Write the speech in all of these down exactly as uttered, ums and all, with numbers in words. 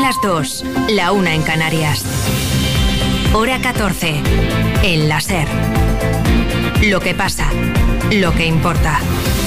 las dos, la una en Canarias. Hora catorce, en la SER. Lo que pasa, lo que importa.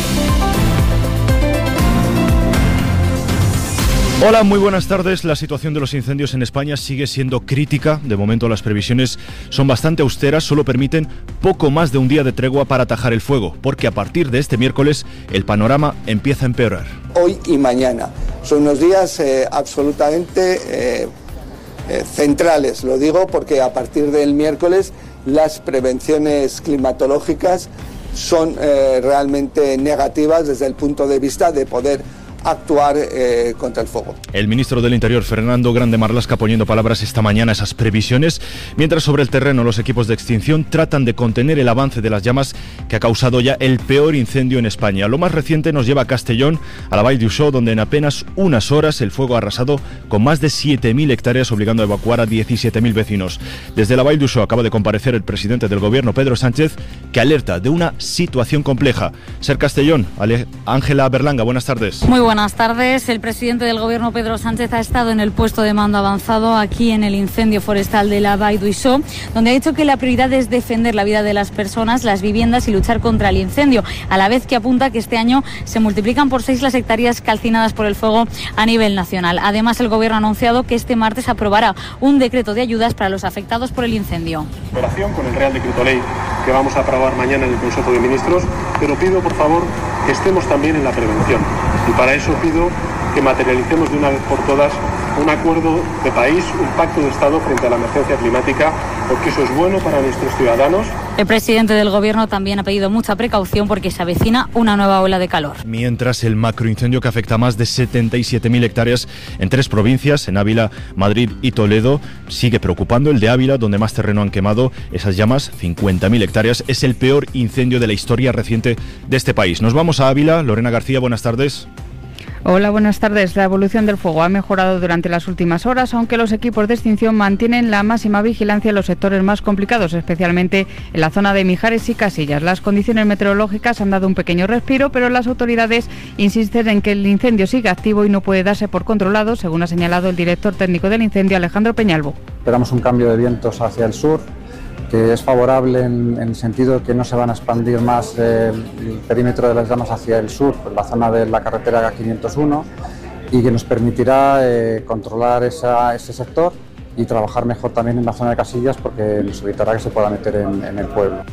Hola, muy buenas tardes. La situación de los incendios en España sigue siendo crítica. De momento las previsiones son bastante austeras, solo permiten poco más de un día de tregua para atajar el fuego, porque a partir de este miércoles el panorama empieza a empeorar. Hoy y mañana son unos días eh, absolutamente eh, eh, centrales, lo digo porque a partir del miércoles las prevenciones climatológicas son eh, realmente negativas desde el punto de vista de poder actuar eh, contra el fuego. El ministro del Interior, Fernando Grande Marlaska, poniendo palabras esta mañana a esas previsiones, mientras sobre el terreno los equipos de extinción tratan de contener el avance de las llamas que ha causado ya el peor incendio en España. Lo más reciente nos lleva a Castellón, a la Vall d'Uixó, donde en apenas unas horas el fuego ha arrasado con más de siete mil hectáreas, obligando a evacuar a diecisiete mil vecinos. Desde la Vall d'Uixó acaba de comparecer el presidente del gobierno, Pedro Sánchez, que alerta de una situación compleja. Ser Castellón, Ángela Berlanga, buenas tardes. Muy buenas tardes. El presidente del gobierno, Pedro Sánchez, ha estado en el puesto de mando avanzado aquí en el incendio forestal de la Vall d'Uixó, donde ha dicho que la prioridad es defender la vida de las personas, las viviendas y luchar contra el incendio, a la vez que apunta que este año se multiplican por seis las hectáreas calcinadas por el fuego a nivel nacional. Además, el gobierno ha anunciado que este martes aprobará un decreto de ayudas para los afectados por el incendio. Operación con el Real Decreto Ley que vamos a aprobar mañana en el Consejo de Ministros, pero pido por favor que estemos también en la prevención. Y para eso pido que materialicemos de una vez por todas un acuerdo de país, un pacto de Estado frente a la emergencia climática, porque eso es bueno para nuestros ciudadanos. El presidente del gobierno también ha pedido mucha precaución porque se avecina una nueva ola de calor. Mientras el macroincendio que afecta a más de setenta y siete mil hectáreas en tres provincias, en Ávila, Madrid y Toledo, sigue preocupando. El de Ávila, donde más terreno han quemado esas llamas, cincuenta mil hectáreas, es el peor incendio de la historia reciente de este país. Nos vamos a Ávila. Lorena García, buenas tardes. Hola, buenas tardes. La evolución del fuego ha mejorado durante las últimas horas, aunque los equipos de extinción mantienen la máxima vigilancia en los sectores más complicados, especialmente en la zona de Mijares y Casillas. Las condiciones meteorológicas han dado un pequeño respiro, pero las autoridades insisten en que el incendio sigue activo y no puede darse por controlado, según ha señalado el director técnico del incendio, Alejandro Peñalvo. Esperamos un cambio de vientos hacia el sur, que es favorable en, en el sentido de que no se van a expandir más eh, el perímetro de las llamas hacia el sur, por la zona de la carretera quinientos uno, y que nos permitirá eh, controlar esa, ese sector y trabajar mejor también en la zona de Casillas, porque nos evitará que se pueda meter en, en el pueblo.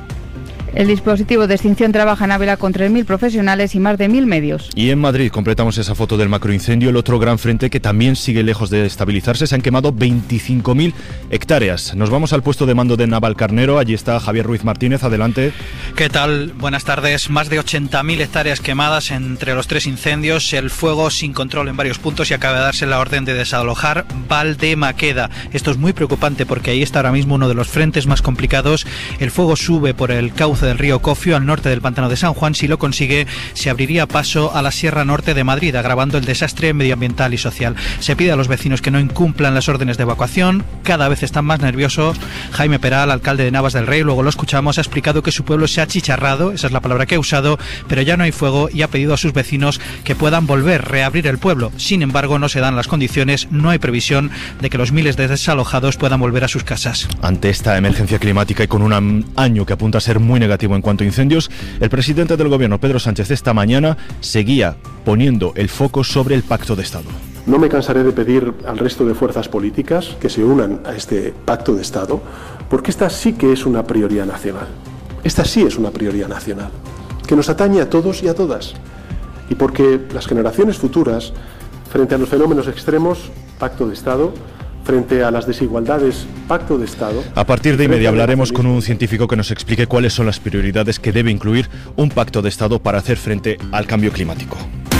El dispositivo de extinción trabaja en Ávila con tres mil profesionales y más de mil medios. Y en Madrid completamos esa foto del macroincendio, el otro gran frente que también sigue lejos de estabilizarse. Se han quemado veinticinco mil hectáreas. Nos vamos al puesto de mando de Navalcarnero. Allí está Javier Ruiz Martínez. Adelante. ¿Qué tal? Buenas tardes. Más de ochenta mil hectáreas quemadas entre los tres incendios. El fuego sin control en varios puntos y acaba de darse la orden de desalojar Valdemaqueda. Esto es muy preocupante porque ahí está ahora mismo uno de los frentes más complicados. El fuego sube por el cauce del río Cofio al norte del pantano de San Juan. Si lo consigue, se abriría paso a la Sierra Norte de Madrid, agravando el desastre medioambiental y social. Se pide a los vecinos que no incumplan las órdenes de evacuación. Cada vez están más nerviosos. Jaime Peral, alcalde de Navas del Rey, luego lo escuchamos, ha explicado que su pueblo se ha achicharrado, esa es la palabra que ha usado, pero ya no hay fuego, y ha pedido a sus vecinos que puedan volver, reabrir el pueblo. Sin embargo, no se dan las condiciones, no hay previsión de que los miles de desalojados puedan volver a sus casas. Ante esta emergencia climática y con un año que apunta a ser muy negativo en cuanto a incendios, el presidente del gobierno, Pedro Sánchez, esta mañana seguía poniendo el foco sobre el pacto de Estado. No me cansaré de pedir al resto de fuerzas políticas que se unan a este pacto de Estado, porque esta sí que es una prioridad nacional. Esta sí es una prioridad nacional, que nos atañe a todos y a todas. Y porque las generaciones futuras, frente a los fenómenos extremos, pacto de Estado. Frente a las desigualdades, pacto de Estado. A partir de inmediato hablaremos con un científico que nos explique cuáles son las prioridades que debe incluir un pacto de Estado para hacer frente al cambio climático.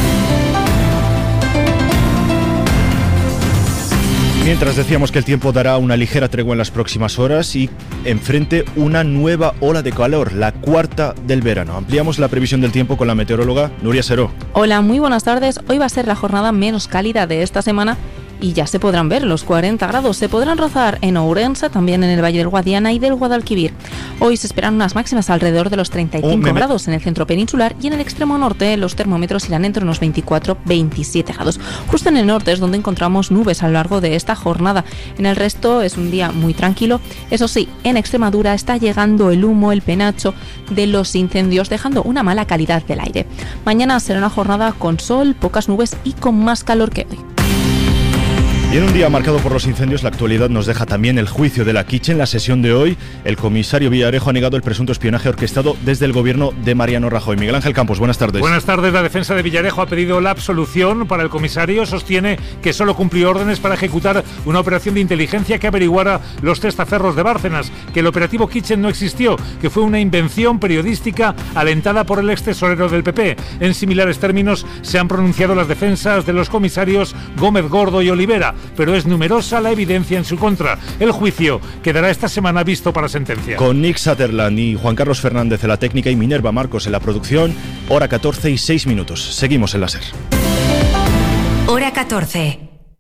Mientras decíamos que el tiempo dará una ligera tregua en las próximas horas y enfrente una nueva ola de calor, la cuarta del verano. Ampliamos la previsión del tiempo con la meteoróloga Nuria Seró. Hola, muy buenas tardes. Hoy va a ser la jornada menos cálida de esta semana y ya se podrán ver los cuarenta grados. Se podrán rozar en Ourense, también en el Valle del Guadiana y del Guadalquivir. Hoy se esperan unas máximas alrededor de los treinta y cinco oh, grados en el centro peninsular, y en el extremo norte los termómetros irán entre unos veinticuatro a veintisiete grados. Justo en el norte es donde encontramos nubes a lo largo de esta jornada. En el resto es un día muy tranquilo. Eso sí, en Extremadura está llegando el humo, el penacho de los incendios, dejando una mala calidad del aire. Mañana será una jornada con sol, pocas nubes y con más calor que hoy. Y en un día marcado por los incendios, la actualidad nos deja también el juicio de la Quiche. En la sesión de hoy, el comisario Villarejo ha negado el presunto espionaje orquestado desde el gobierno de Mariano Rajoy. Miguel Ángel Campos, buenas tardes. Buenas tardes. La defensa de Villarejo ha pedido la absolución para el comisario. Sostiene que solo cumplió órdenes para ejecutar una operación de inteligencia que averiguara los testaferros de Bárcenas, que el operativo Quiche no existió, que fue una invención periodística alentada por el ex tesorero del P P. En similares términos se han pronunciado las defensas de los comisarios Gómez Gordo y Olivera, pero es numerosa la evidencia en su contra. El juicio quedará esta semana visto para sentencia. Con Nick Sutherland y Juan Carlos Fernández en la técnica y Minerva Marcos en la producción, hora catorce y seis minutos. Seguimos en la SER. Hora catorce.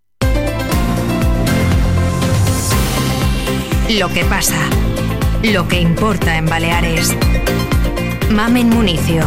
Lo que pasa, lo que importa en Baleares. Mamen Municio.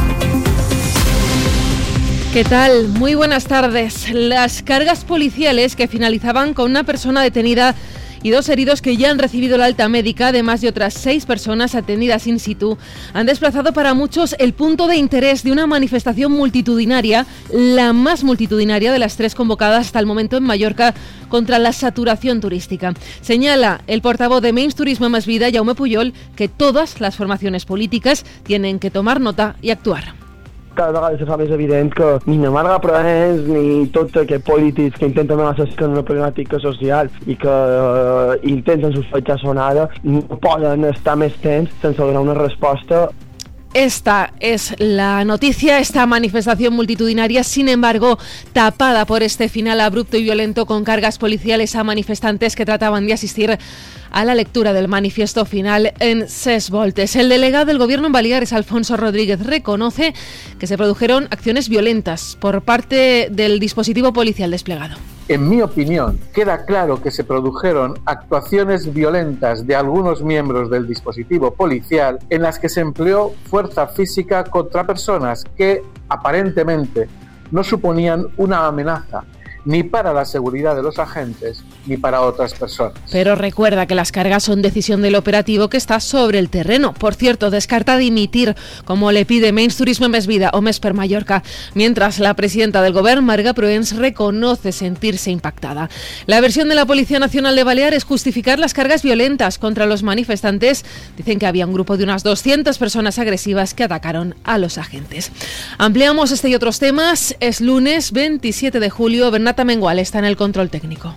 ¿Qué tal? Muy buenas tardes. Las cargas policiales que finalizaban con una persona detenida y dos heridos que ya han recibido la alta médica, además de otras seis personas atendidas in situ, han desplazado para muchos el punto de interés de una manifestación multitudinaria, la más multitudinaria de las tres convocadas hasta el momento en Mallorca contra la saturación turística. Señala el portavoz de Menys Turisme Més Vida, Jaume Pujol, que todas las formaciones políticas tienen que tomar nota y actuar. Cada vegada se fa més evident que ni Navarra Proens ni tots aquests polítics que intenten donar una problemàtica social i que uh, intenten sospechar sonada no poden estar més temps sense donar una resposta. Esta es la noticia, esta manifestación multitudinaria, sin embargo, tapada por este final abrupto y violento con cargas policiales a manifestantes que trataban de asistir a la lectura del manifiesto final en Ses Voltes. El delegado del Gobierno en Baleares, Alfonso Rodríguez, reconoce que se produjeron acciones violentas por parte del dispositivo policial desplegado. En mi opinión, queda claro que se produjeron actuaciones violentas de algunos miembros del dispositivo policial en las que se empleó fuerza física contra personas que aparentemente no suponían una amenaza ni para la seguridad de los agentes ni para otras personas. Pero recuerda que las cargas son decisión del operativo que está sobre el terreno. Por cierto, descarta dimitir, como le pide Menys Turisme Més Vida o Més per Mallorca, mientras la presidenta del Gobierno, Marga Proens, reconoce sentirse impactada. La versión de la Policía Nacional de Baleares es justificar las cargas violentas contra los manifestantes. Dicen que había un grupo de unas doscientas personas agresivas que atacaron a los agentes. Ampliamos este y otros temas. Es lunes veintisiete de julio. Bernat Mengual está en el control técnico.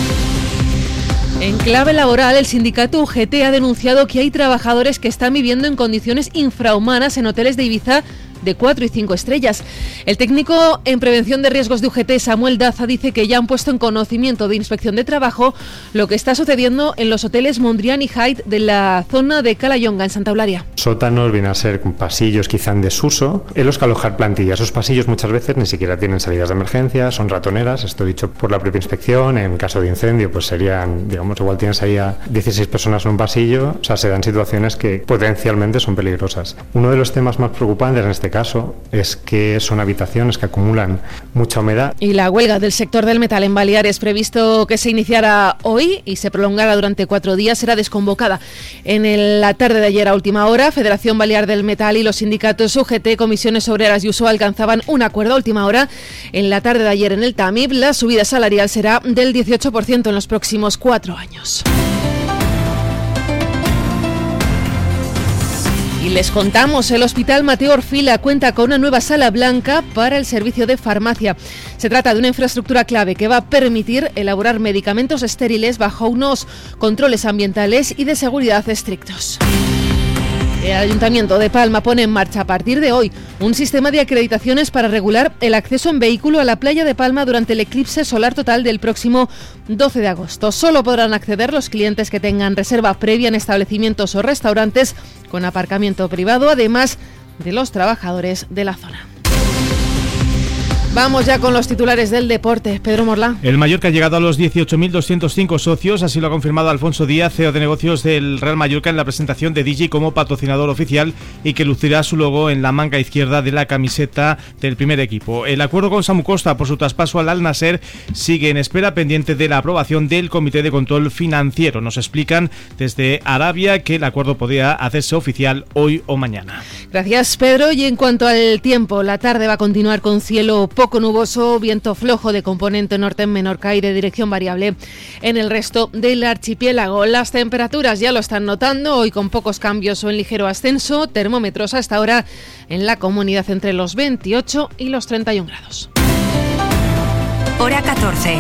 En clave laboral, el sindicato U G T ha denunciado que hay trabajadores que están viviendo en condiciones infrahumanas en hoteles de Ibiza de cuatro y cinco estrellas. El técnico en prevención de riesgos de U G T, Samuel Daza, dice que ya han puesto en conocimiento de Inspección de Trabajo lo que está sucediendo en los hoteles Mondrian y Hyde de la zona de Calahonga, en Santa Eulalia. Sótanos vienen a ser pasillos quizá en desuso en los que alojar plantilla. Esos pasillos muchas veces ni siquiera tienen salidas de emergencia, son ratoneras, esto dicho por la propia inspección. En caso de incendio pues serían, digamos, igual tienes ahí a dieciséis personas en un pasillo, o sea, se dan situaciones que potencialmente son peligrosas. Uno de los temas más preocupantes en este caso es que son habitaciones que acumulan mucha humedad. Y la huelga del sector del metal en Baleares, previsto que se iniciara hoy y se prolongara durante cuatro días, será desconvocada. En el, la tarde de ayer a última hora, Federación Balear del Metal y los sindicatos U G T, Comisiones Obreras y U S O alcanzaban un acuerdo a última hora. En la tarde de ayer en el T A M I B, la subida salarial será del dieciocho por ciento en los próximos cuatro años. Y les contamos, el Hospital Mateo Orfila cuenta con una nueva sala blanca para el servicio de farmacia. Se trata de una infraestructura clave que va a permitir elaborar medicamentos estériles bajo unos controles ambientales y de seguridad estrictos. El Ayuntamiento de Palma pone en marcha a partir de hoy un sistema de acreditaciones para regular el acceso en vehículo a la playa de Palma durante el eclipse solar total del próximo doce de agosto. Solo podrán acceder los clientes que tengan reserva previa en establecimientos o restaurantes con aparcamiento privado, además de los trabajadores de la zona. Vamos ya con los titulares del deporte. Pedro Morlá. El Mallorca ha llegado a los dieciocho mil doscientos cinco socios, así lo ha confirmado Alfonso Díaz, C E O de negocios del Real Mallorca, en la presentación de D J como patrocinador oficial y que lucirá su logo en la manga izquierda de la camiseta del primer equipo. El acuerdo con Samu Costa por su traspaso al Al Nasser sigue en espera, pendiente de la aprobación del Comité de Control Financiero. Nos explican desde Arabia que el acuerdo podría hacerse oficial hoy o mañana. Gracias, Pedro. Y en cuanto al tiempo, la tarde va a continuar con cielo poco nuboso, viento flojo de componente norte en Menorca y de dirección variable en el resto del archipiélago. Las temperaturas ya lo están notando, hoy con pocos cambios o en ligero ascenso, termómetros hasta ahora en la comunidad entre los veintiocho y los treinta y un grados. Hora catorce.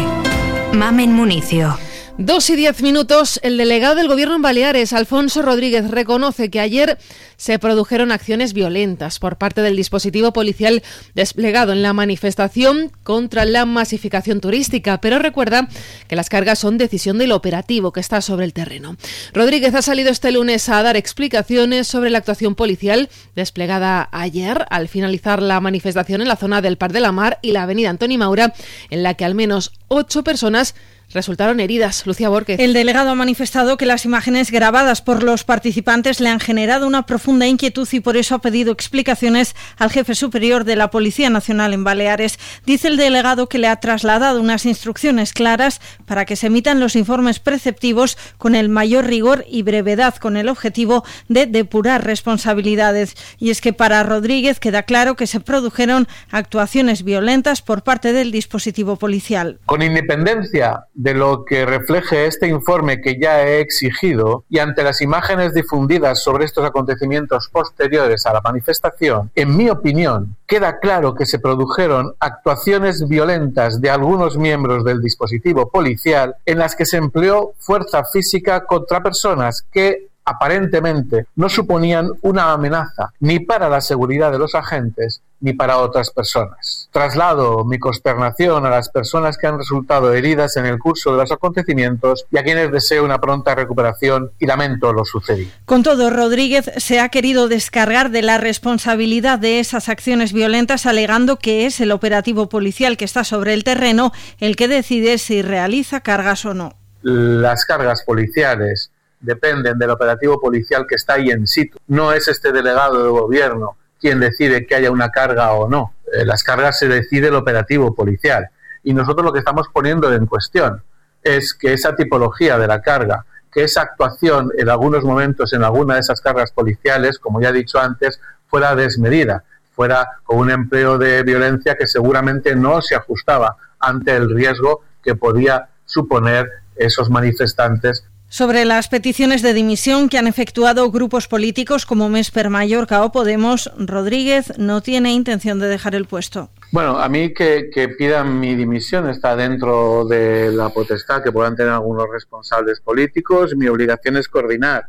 Mamen Municio. Dos y diez minutos. El delegado del Gobierno en Baleares, Alfonso Rodríguez, reconoce que ayer se produjeron acciones violentas por parte del dispositivo policial desplegado en la manifestación contra la masificación turística, pero recuerda que las cargas son decisión del operativo que está sobre el terreno. Rodríguez ha salido este lunes a dar explicaciones sobre la actuación policial desplegada ayer al finalizar la manifestación en la zona del Parc de la Mar y la avenida Antoni Maura, en la que al menos ocho personas resultaron heridas. Lucía Borquez. El delegado ha manifestado que las imágenes grabadas por los participantes le han generado una profunda inquietud y por eso ha pedido explicaciones al jefe superior de la Policía Nacional en Baleares. Dice el delegado que le ha trasladado unas instrucciones claras para que se emitan los informes preceptivos con el mayor rigor y brevedad, con el objetivo de depurar responsabilidades. Y es que para Rodríguez queda claro que se produjeron actuaciones violentas por parte del dispositivo policial. Con independencia de lo que refleje este informe que ya he exigido y ante las imágenes difundidas sobre estos acontecimientos posteriores a la manifestación, en mi opinión, queda claro que se produjeron actuaciones violentas de algunos miembros del dispositivo policial en las que se empleó fuerza física contra personas que aparentemente no suponían una amenaza ni para la seguridad de los agentes ni para otras personas. Traslado mi consternación a las personas que han resultado heridas en el curso de los acontecimientos y a quienes deseo una pronta recuperación y lamento lo sucedido. Con todo, Rodríguez se ha querido descargar de la responsabilidad de esas acciones violentas, alegando que es el operativo policial que está sobre el terreno el que decide si realiza cargas o no. Las cargas policiales dependen del operativo policial que está ahí en situ. No es este delegado del gobierno quien decide que haya una carga o no. Eh, las cargas se decide el operativo policial. Y nosotros lo que estamos poniendo en cuestión es que esa tipología de la carga, que esa actuación en algunos momentos en alguna de esas cargas policiales, como ya he dicho antes, fuera desmedida, fuera con un empleo de violencia que seguramente no se ajustaba ante el riesgo que podía suponer esos manifestantes. Sobre las peticiones de dimisión que han efectuado grupos políticos como Mesper Mallorca o Podemos, Rodríguez no tiene intención de dejar el puesto. Bueno, a mí que, que pidan mi dimisión está dentro de la potestad que puedan tener algunos responsables políticos. Mi obligación es coordinar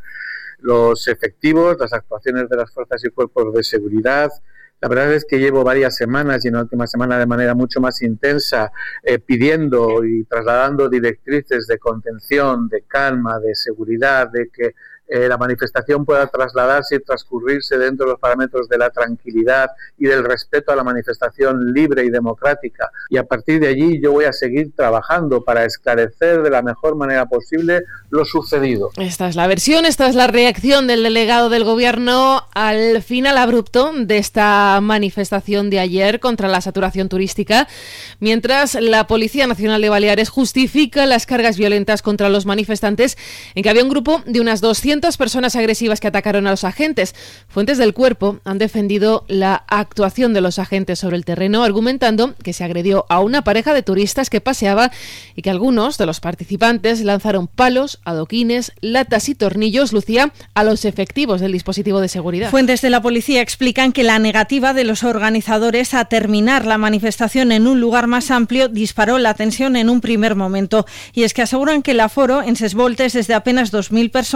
los efectivos, las actuaciones de las fuerzas y cuerpos de seguridad. La verdad es que llevo varias semanas y en la última semana de manera mucho más intensa eh, pidiendo y trasladando directrices de contención, de calma, de seguridad, de que eh, la manifestación pueda trasladarse y transcurrirse dentro de los parámetros de la tranquilidad y del respeto a la manifestación libre y democrática. Y a partir de allí yo voy a seguir trabajando para esclarecer de la mejor manera posible lo sucedido. Esta es la versión, esta es la reacción del delegado del gobierno al final abrupto de esta manifestación de ayer contra la saturación turística, mientras la Policía Nacional de Baleares justifica las cargas violentas contra los manifestantes, en que había un grupo de unas doscientas personas agresivas que atacaron a los agentes. Fuentes del cuerpo han defendido la actuación de los agentes sobre el terreno, argumentando que se agredió a una pareja de turistas que paseaba y que algunos de los participantes lanzaron palos, adoquines, latas y tornillos, Lucía, a los efectivos del dispositivo de seguridad. Fuentes de la policía explican que la negativa de los organizadores a terminar la manifestación en un lugar más amplio disparó la tensión en un primer momento. Y es que aseguran que el aforo en Ses Voltes es de apenas dos mil personas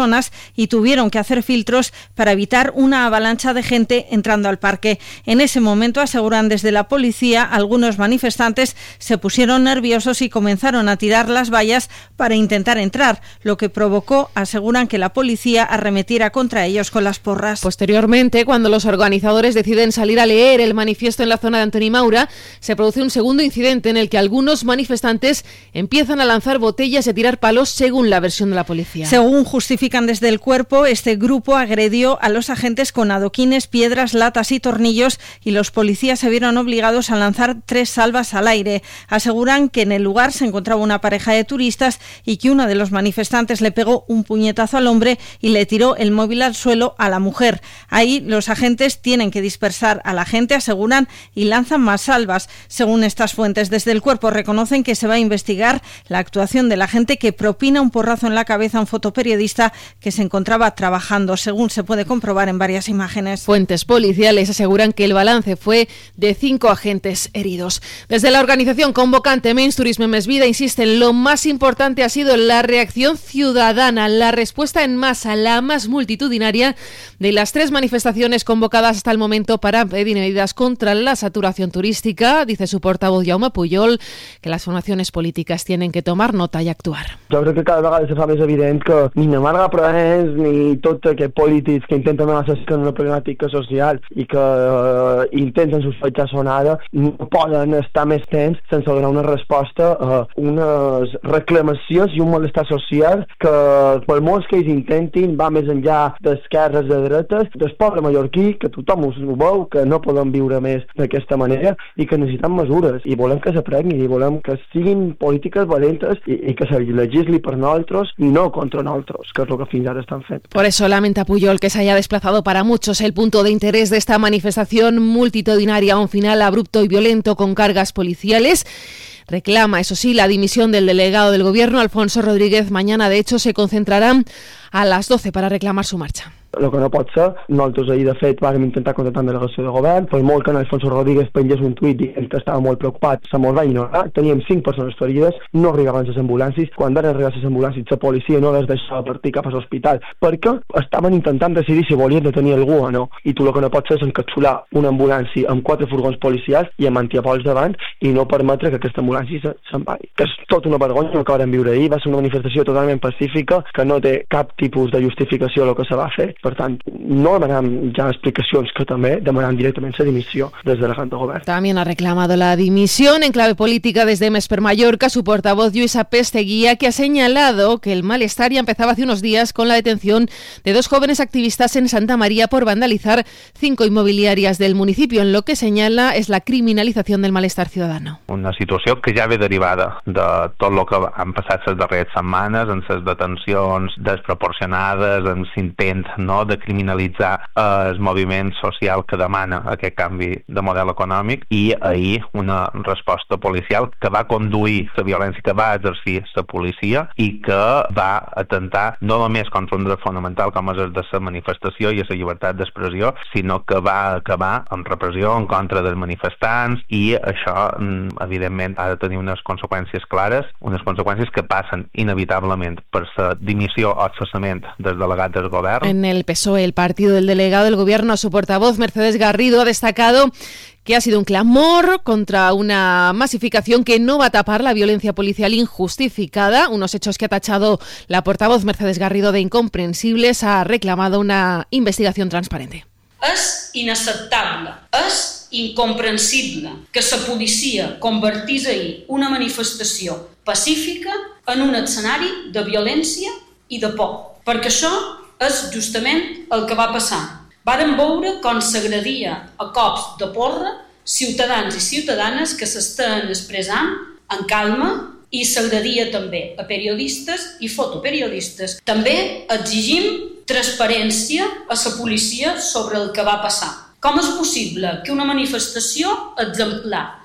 y tuvieron que hacer filtros para evitar una avalancha de gente entrando al parque. En ese momento, aseguran desde la policía, algunos manifestantes se pusieron nerviosos y comenzaron a tirar las vallas para intentar entrar, lo que provocó, aseguran, que la policía arremetiera contra ellos con las porras. Posteriormente, cuando los organizadores deciden salir a leer el manifiesto en la zona de Antoni Maura, se produce un segundo incidente en el que algunos manifestantes empiezan a lanzar botellas y a tirar palos, según la versión de la policía. Según justifican desde el cuerpo, este grupo agredió a los agentes con adoquines, piedras, latas y tornillos, y los policías se vieron obligados a lanzar tres salvas al aire. Aseguran que en el lugar se encontraba una pareja de turistas y que uno de los manifestantes le pegó un puñetazo al hombre y le tiró el móvil al suelo a la mujer. Ahí los agentes tienen que dispersar a la gente, aseguran, y lanzan más salvas. Según estas fuentes, desde el cuerpo reconocen que se va a investigar la actuación de la gente que propina un porrazo en la cabeza a un fotoperiodista que se encontraba trabajando, según se puede comprobar en varias imágenes. Fuentes policiales aseguran que el balance fue de cinco agentes heridos. Desde la organización convocante Menys Turisme Més Vida insisten, lo más importante ha sido la reacción ciudadana, la respuesta en masa, la más multitudinaria de las tres manifestaciones convocadas hasta el momento para pedir medidas contra la saturación turística. Dice su portavoz Jaume Pujol que las formaciones políticas tienen que tomar nota y actuar. Jo crec que cada vegada se fa més evident que ni Navarra Proens ni tots aquests polítics que intenten associar una problemàtica social i que uh, intenten sospechar sonada no poden estar més temps sense donar una resposta a unes reclamacions i un malestar social que per molts que ells intentin va més enllà d'esquerres, de dretes, del poble mallorquí, que tothom ho veu, que no podem viure més d'aquesta manera i que necessitem mesures i volem que s'aprenguin i volem que siguin polítiques valentes i, i que se legisli per nosaltres i no contra nosaltres, que és el que fins ara estan fent. Por eso lamenta Pujol que se haya desplazado para muchos el punto de interés de esta manifestación multitudinaria a un final abrupto y violento con cargas policiales. Reclama, eso sí, la dimisión del delegado del Gobierno, Alfonso Rodríguez. Mañana, de hecho, se concentrarán a las doce para reclamar su marcha. El que no pot ser, nosaltres ahir de fet vàrem intentar contactar amb delegació de govern, per molt que en Alfonso Rodríguez pengés un tuit dient que estava molt preocupat, se mos va ignorar, teníem cinc persones ferides, no arribaven les ambulàncies, quan van arribar les ambulàncies la policia no les deixava partir cap a l'hospital, perquè estaven intentant decidir si volien detenir algú o no, i tu el que no pots fer és encapsular una ambulància amb quatre furgons policials i amb antiapols davant i no permetre que aquesta ambulància se'n vagi. Que és tot una vergonya el que vam viure ahir, va ser una manifestació totalment pacífica que no té cap tipus de justificació el que se va fer. Per tant, no demanem ja explicacions, que també demanem directament la dimissió des de la Junta de Govern. También ha reclamado la dimisión en clave política desde Més per Mallorca su portavoz Lluïsa Pesteguía, que ha señalado que el malestar ya empezaba hace unos días con la detención de dos jóvenes activistas en Santa María por vandalizar cinco inmobiliarias del municipio. En lo que señala es la criminalización del malestar ciudadano. Una situació que ja ve derivada de tot el que han passat les darreres setmanes, en les detencions desproporcionades, en l'intent no, de criminalitzar eh, el moviment social que demana aquest canvi de model econòmic, i ahir una resposta policial que va conduir la violència que va exercir la policia i que va atentar no només contra un dret fonamental com és el de la manifestació i la llibertat d'expressió, sinó que va acabar amb repressió en contra dels manifestants, i això evidentment ha de tenir unes conseqüències clares, unes conseqüències que passen inevitablement per la dimissió o cessament del delegat del govern. En el P S O E, el partido del delegado del Gobierno, su portavoz Mercedes Garrido ha destacado que ha sido un clamor contra una masificación que no va a tapar la violencia policial injustificada, unos hechos que ha tachado la portavoz Mercedes Garrido de incomprensibles. Ha reclamado una investigación transparente. És inacceptable, és incomprensible que la policia convertís ahir una manifestació pacífica en un escenari de violència i de por, perquè això és justament el que va passar. Vàrem veure com s'agredia a cops de porra ciutadans i ciutadanes que s'estan expressant en calma, i s'agredia també a periodistes i fotoperiodistes. També exigim transparència a la policia sobre el que va passar. Com és possible que una manifestació exemplar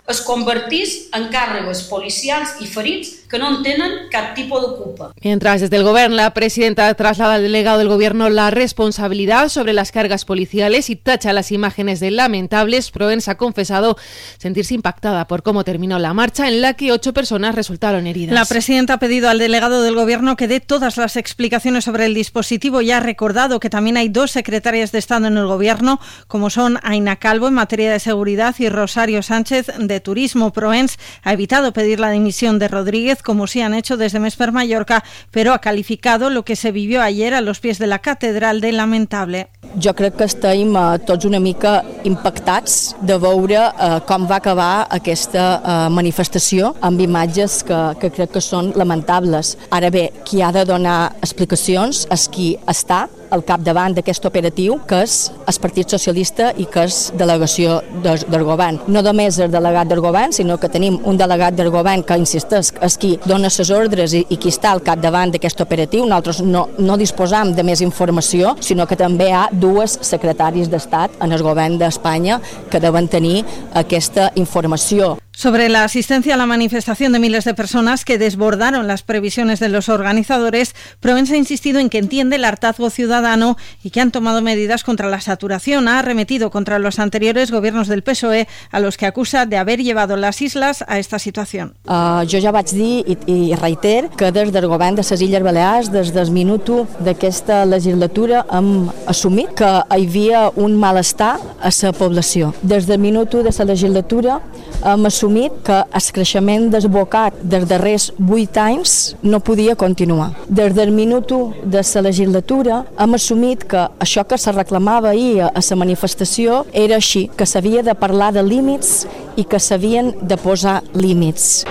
es convertís en càrregues policials i ferits que no en tenen cap tipus de culpa. Mientras desde el Gobierno la presidenta traslada al delegado del Gobierno la responsabilidad sobre las cargas policiales y tacha las imágenes de lamentables, Proens ha confesado sentirse impactada por cómo terminó la marcha en la que ocho personas resultaron heridas. La presidenta ha pedido al delegado del Gobierno que dé todas las explicaciones sobre el dispositivo y ha recordado que también hay dos secretarias de Estado en el Gobierno, como son Aina Calvo en materia de seguridad y Rosario Sánchez de Turismo. Proens ha evitado pedir la dimisión de Rodríguez, como sí han hecho desde Més per Mallorca, però ha calificado lo que se vivió ayer a los pies de la catedral de lamentable. Jo crec que estem eh, tots una mica impactats de veure eh, com va acabar aquesta eh, manifestació amb imatges que, que crec que són lamentables. Ara bé, qui ha de donar explicacions és qui està al capdavant d'aquest operatiu, que és el Partit Socialista i que és delegació del, del govern. No només el delegat del govern, sinó que tenim un delegat del govern que, insisteix, és qui dona les ordres i, i qui està al capdavant d'aquest operatiu. Nosaltres no, no disposam de més informació, sinó que també hi ha dues secretaris d'Estat en el govern d'Espanya que deuen tenir aquesta informació. Sobre la asistencia a la manifestación de miles de personas que desbordaron las previsiones de los organizadores, Proens ha insistido en que entiende el hartazgo ciudadano y que han tomado medidas contra la saturación. Ha arremetido contra los anteriores gobiernos del P S O E, a los que acusa de haber llevado las islas a esta situación. Uh, jo ja vaig dir i, i reiter que des del govern de les Illes Balears, des del minut u d'aquesta legislatura, hem assumit que hi havia un malestar a la població. Des del minut u de la legislatura hem assumit que el creixement desbocat dels darrers vuit anys no podia continuar. Des del minut u de la legislatura hem assumit que això que se reclamava ahir a la manifestació era així, que s'havia de parlar de límits i que s'havien de posar límits.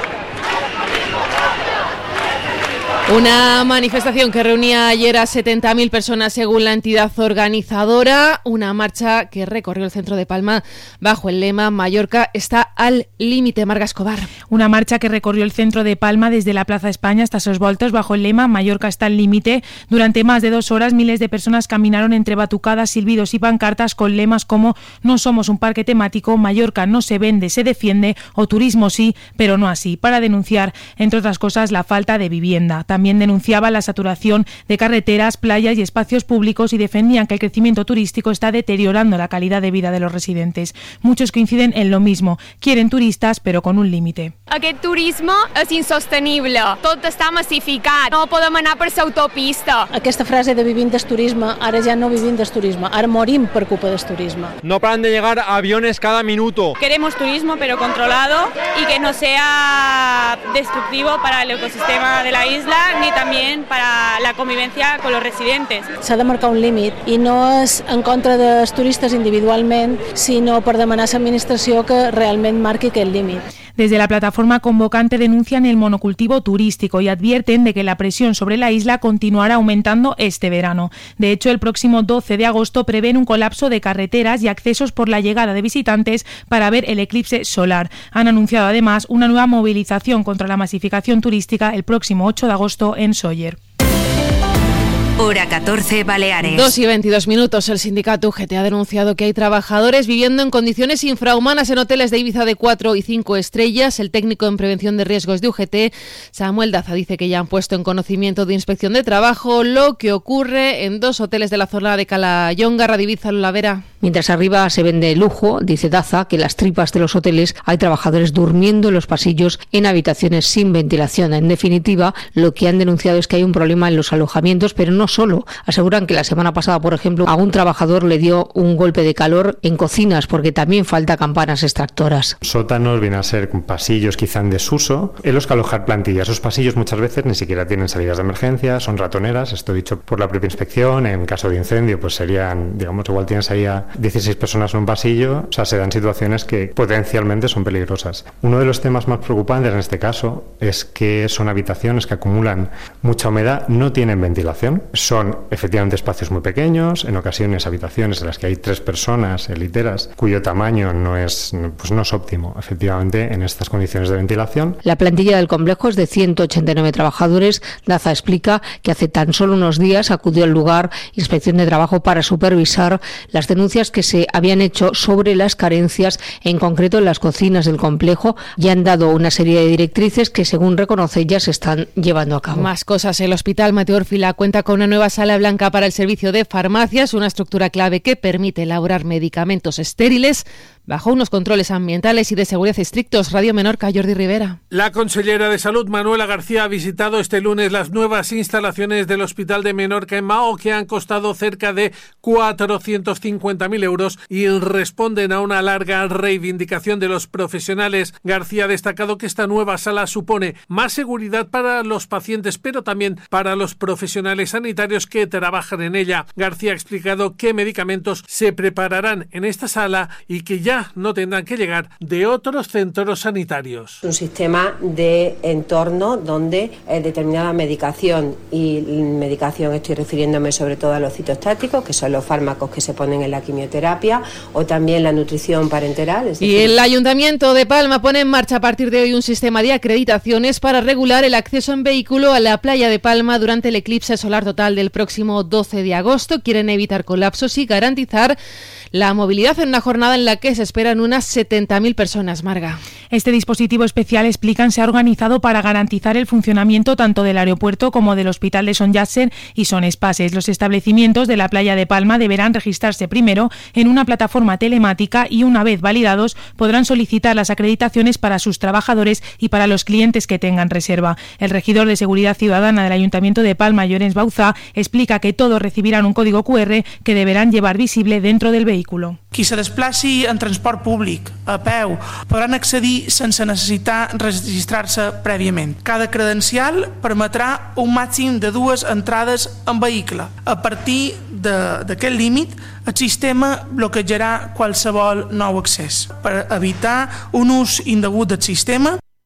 Una manifestación que reunía ayer a setenta mil personas según la entidad organizadora, una marcha que recorrió el centro de Palma bajo el lema Mallorca está al límite. Marga Escobar. Una marcha que recorrió el centro de Palma desde la Plaza España hasta Sos Voltes bajo el lema Mallorca está al límite. Durante más de dos horas miles de personas caminaron entre batucadas, silbidos y pancartas con lemas como no somos un parque temático, Mallorca no se vende, se defiende o turismo sí, pero no así, para denunciar, entre otras cosas, la falta de vivienda. También denunciaban la saturación de carreteras, playas y espacios públicos y defendían que el crecimiento turístico está deteriorando la calidad de vida de los residentes. Muchos coinciden en lo mismo, quieren turistas pero con un límite. Aquest turisme és insostenible, tot està massificat, no podem anar per l'autopista. Aquesta frase de vivim del turisme, ara ja no vivim del turisme, ara morim per culpa del turisme. No paran de llegar aviones cada minuto. Queremos turismo pero controlado y que no sea destructivo para el ecosistema de la isla ni también para la convivencia con los residentes. S'ha de marcar un límit i no és en contra dels turistes individualment, sinó per demanar a l'administració que realment marqui aquest límit. Desde la plataforma convocante denuncian el monocultivo turístico y advierten de que la presión sobre la isla continuará aumentando este verano. De hecho, el próximo doce de agosto prevén un colapso de carreteras y accesos por la llegada de visitantes para ver el eclipse solar. Han anunciado además una nueva movilización contra la masificación turística el próximo ocho de agosto en Sóller. Hora catorce, Baleares. dos y veintidós minutos. El sindicato U G T ha denunciado que hay trabajadores viviendo en condiciones infrahumanas en hoteles de Ibiza de cuatro y cinco estrellas. El técnico en prevención de riesgos de U G T, Samuel Daza, dice que ya han puesto en conocimiento de Inspección de Trabajo lo que ocurre en dos hoteles de la zona de Calahonga, Radiviza, Lolavera. Mientras arriba se vende lujo, dice Daza que en las tripas de los hoteles hay trabajadores durmiendo en los pasillos en habitaciones sin ventilación. En definitiva, lo que han denunciado es que hay un problema en los alojamientos, pero no solo. Aseguran que la semana pasada, por ejemplo, a un trabajador le dio un golpe de calor en cocinas porque también falta campanas extractoras. Sótanos vienen a ser pasillos quizá en desuso en los que alojar plantillas. Esos pasillos muchas veces ni siquiera tienen salidas de emergencia, son ratoneras, esto dicho por la propia inspección. En caso de incendio, pues serían, digamos, igual tienes ahí a dieciséis personas en un pasillo, o sea, se dan situaciones que potencialmente son peligrosas. Uno de los temas más preocupantes en este caso es que son habitaciones que acumulan mucha humedad, no tienen ventilación. Son efectivamente espacios muy pequeños, en ocasiones habitaciones en las que hay tres personas en literas, cuyo tamaño no es, pues no es óptimo, efectivamente, en estas condiciones de ventilación. La plantilla del complejo es de ciento ochenta y nueve trabajadores. Daza explica que hace tan solo unos días acudió al lugar Inspección de Trabajo para supervisar las denuncias que se habían hecho sobre las carencias, en concreto en las cocinas del complejo, y han dado una serie de directrices que, según reconoce, ya se están llevando a cabo. Más cosas. El Hospital Mateo Orfila cuenta con una nueva sala blanca para el servicio de farmacias, una estructura clave que permite elaborar medicamentos estériles bajo unos controles ambientales y de seguridad estrictos. Radio Menorca, Jordi Rivera. La consellera de Salud, Manuela García, ha visitado este lunes las nuevas instalaciones del Hospital de Menorca en Mao, que han costado cerca de cuatrocientos cincuenta mil euros y responden a una larga reivindicación de los profesionales. García ha destacado que esta nueva sala supone más seguridad para los pacientes, pero también para los profesionales sanitarios que trabajan en ella. García ha explicado qué medicamentos se prepararán en esta sala y que ya no tendrán que llegar de otros centros sanitarios. Un sistema de entorno donde eh, determinada medicación, y medicación estoy refiriéndome sobre todo a los citostáticos, que son los fármacos que se ponen en la quimioterapia, o también la nutrición parenteral. Es decir, y el Ayuntamiento de Palma pone en marcha a partir de hoy un sistema de acreditaciones para regular el acceso en vehículo a la playa de Palma durante el eclipse solar total del próximo doce de agosto. Quieren evitar colapsos y garantizar la movilidad en una jornada en la que se esperan unas setenta mil personas, Marga. Este dispositivo especial, explican, se ha organizado para garantizar el funcionamiento tanto del aeropuerto como del Hospital de Son Yasser y Son Espases. Los establecimientos de la playa de Palma deberán registrarse primero en una plataforma telemática y, una vez validados, podrán solicitar las acreditaciones para sus trabajadores y para los clientes que tengan reserva. El regidor de Seguridad Ciudadana del Ayuntamiento de Palma, Llorenç Bauzá, explica que todos recibirán un código cu erre que deberán llevar visible dentro del vehículo. Qui se desplaci en transport públic, a peu, podran accedir sense necessitar registrar-se prèviament. Cada credencial permetrà un màxim de dues entrades en vehicle. A partir d'aquest límit, el sistema bloquejarà qualsevol nou accés. Per evitar un ús indegut del sistema,